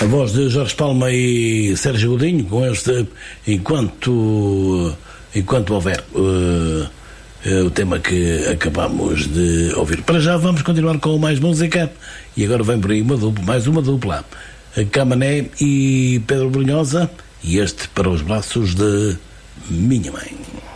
A voz de Jorge Palma e Sérgio Godinho, com este enquanto houver o tema que acabamos de ouvir. Para já vamos continuar com mais música e agora vem por aí mais uma dupla, Camané e Pedro Brunhosa, e este Para os Braços de Minha Mãe.